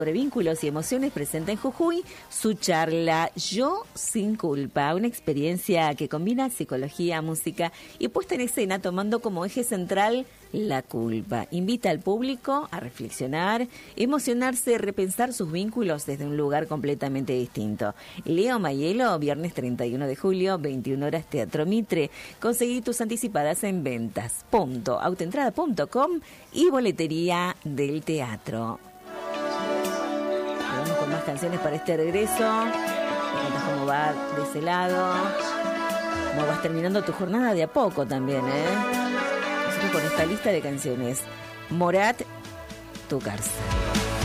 sobre vínculos y emociones presenta en Jujuy su charla Yo sin culpa, una experiencia que combina psicología, música y puesta en escena tomando como eje central la culpa. Invita al público a reflexionar, emocionarse, repensar sus vínculos desde un lugar completamente distinto. Leo Mayelo, viernes 31 de julio, 21 horas, Teatro Mitre. Conseguí tus anticipadas en ventas.autoentrada.com y boletería del teatro. Vamos con más canciones para este regreso. Me cuentas cómo va de ese lado. Cómo vas terminando tu jornada de a poco también, Nosotros con esta lista de canciones. Morat, Tu Garza.